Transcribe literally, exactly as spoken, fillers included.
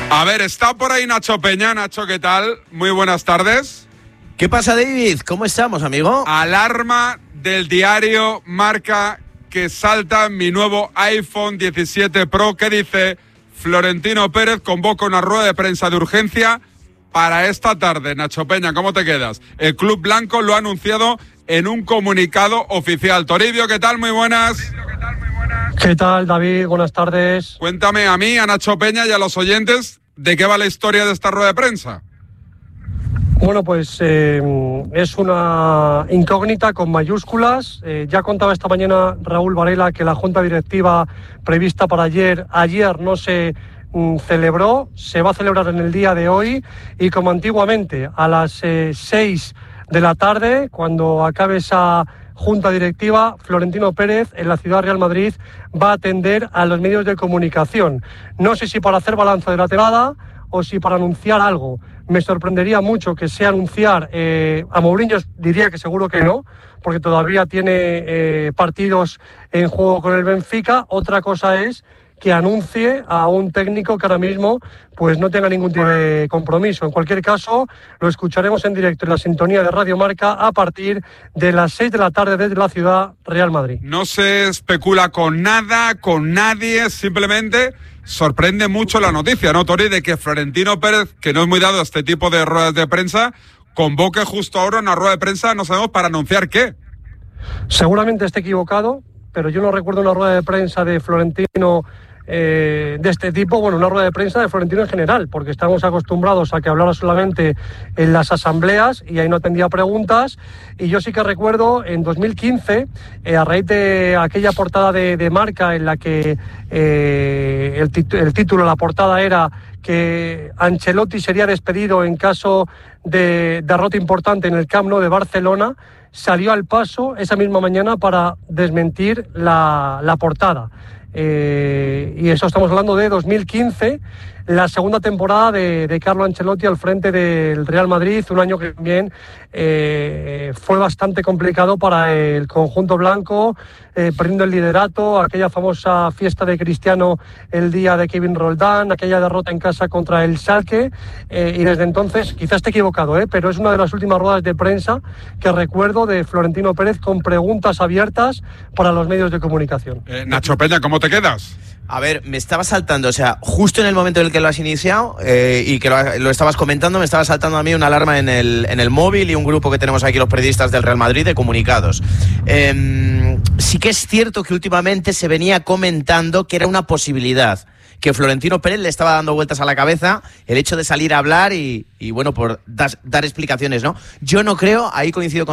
A ver, está por ahí Nacho Peña. Nacho, ¿qué tal? Muy buenas tardes. ¿Qué pasa, David? ¿Cómo estamos, amigo? Alarma del diario Marca que salta en mi nuevo iPhone diecisiete Pro. ¿Qué dice? Florentino Pérez convoca una rueda de prensa de urgencia para esta tarde. Nacho Peña, ¿cómo te quedas? El Club Blanco lo ha anunciado en un comunicado oficial. Toribio, ¿qué tal? Muy buenas. ¿Qué tal, David? Buenas tardes. Cuéntame a mí, a Nacho Peña y a los oyentes, ¿de qué va la historia de esta rueda de prensa? Bueno, pues eh, es una incógnita con mayúsculas. Eh, ya contaba esta mañana Raúl Varela que la junta directiva prevista para ayer, ayer no se mm, celebró, se va a celebrar en el día de hoy y como antiguamente a las eh, seis de la tarde, cuando acabe esa junta directiva, Florentino Pérez en la Ciudad Real Madrid va a atender a los medios de comunicación. No sé si para hacer balance de la temporada o si para anunciar algo. Me sorprendería mucho que sea anunciar, eh, a Mourinho diría que seguro que no, porque todavía tiene eh, partidos en juego con el Benfica. Otra cosa es que anuncie a un técnico que ahora mismo pues no tenga ningún tipo de compromiso. En cualquier caso, lo escucharemos en directo en la sintonía de Radio Marca a partir de las seis de la tarde desde la Ciudad Real Madrid. No se especula con nada, con nadie, simplemente sorprende mucho la noticia, ¿no, Tori? De que Florentino Pérez, que no es muy dado a este tipo de ruedas de prensa, convoque justo ahora una rueda de prensa, no sabemos para anunciar qué. Seguramente esté equivocado, pero yo no recuerdo una rueda de prensa de Florentino eh, de este tipo, bueno, una rueda de prensa de Florentino en general, porque estamos acostumbrados a que hablara solamente en las asambleas y ahí no atendía preguntas. Y yo sí que recuerdo en dos mil quince, eh, a raíz de aquella portada de, de Marca en la que eh, el, tit- el título, la portada era que Ancelotti sería despedido en caso de derrota importante en el Camp Nou de Barcelona, salió al paso esa misma mañana para desmentir la, la portada. Eh, y eso estamos hablando de dos mil quince, la segunda temporada de, de Carlo Ancelotti al frente del Real Madrid, un año que también eh, fue bastante complicado para el conjunto blanco, eh, perdiendo el liderato, aquella famosa fiesta de Cristiano el día de Kevin Roldán, aquella derrota en casa contra el Schalke, eh, y desde entonces, quizás esté equivocado, eh, pero es una de las últimas ruedas de prensa que recuerdo de Florentino Pérez con preguntas abiertas para los medios de comunicación. Eh, Nacho Peña, ¿cómo te quedas? A ver, me estaba saltando, o sea, justo en el momento en el que lo has iniciado eh, y que lo, lo estabas comentando, me estaba saltando a mí una alarma en el, en el móvil y un grupo que tenemos aquí los periodistas del Real Madrid de comunicados. Eh, sí que es cierto que últimamente se venía comentando que era una posibilidad, que Florentino Pérez le estaba dando vueltas a la cabeza el hecho de salir a hablar y, y bueno, por das, dar explicaciones, ¿no? Yo no creo, ahí coincido con